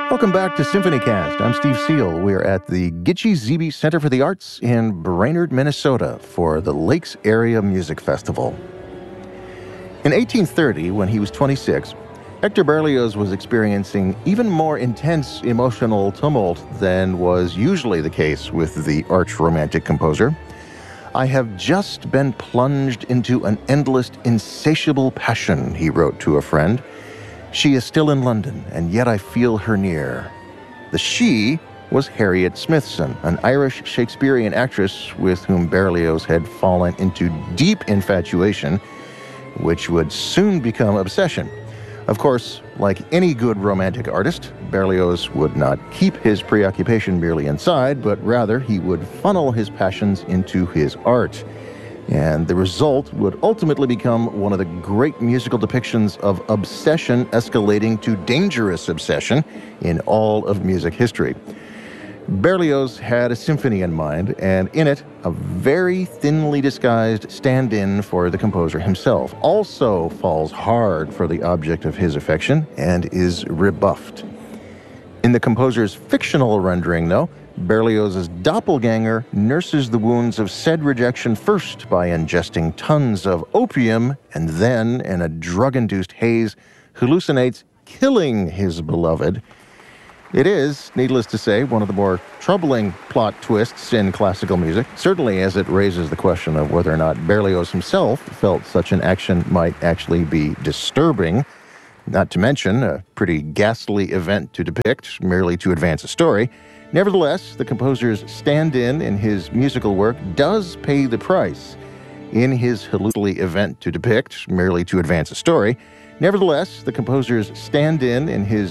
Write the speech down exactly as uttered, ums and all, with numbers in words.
Welcome back to SymphonyCast. I'm Steve Seal. We're at the Gitche Zebe Center for the Arts in Brainerd, Minnesota for the Lakes Area Music Festival. In eighteen thirty, when he was twenty-six, Hector Berlioz was experiencing even more intense emotional tumult than was usually the case with the arch-romantic composer. "I have just been plunged into an endless, insatiable passion," he wrote to a friend. "She is still in London, and yet I feel her near." The she was Harriet Smithson, an Irish Shakespearean actress with whom Berlioz had fallen into deep infatuation, which would soon become obsession. Of course, like any good romantic artist, Berlioz would not keep his preoccupation merely inside, but rather he would funnel his passions into his art. And the result would ultimately become one of the great musical depictions of obsession escalating to dangerous obsession in all of music history. Berlioz had a symphony in mind, and in it, a very thinly disguised stand-in for the composer himself also falls hard for the object of his affection and is rebuffed. In the composer's fictional rendering, though, Berlioz's doppelganger nurses the wounds of said rejection first by ingesting tons of opium and then, in a drug-induced haze, hallucinates killing his beloved. It is, needless to say, one of the more troubling plot twists in classical music, certainly as it raises the question of whether or not Berlioz himself felt such an action might actually be disturbing, not to mention a pretty ghastly event to depict merely to advance a story. Nevertheless, the composer's stand-in in his musical work does pay the price. In his hallucinatory event to depict merely to advance a story, Nevertheless, the composer's stand-in in his